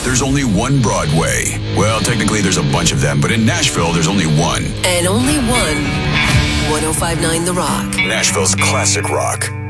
there's only one Broadway. Well, technically there's a bunch of them, but in Nashville, there's only one. And only one. 105.9 The Rock. Nashville's classic rock.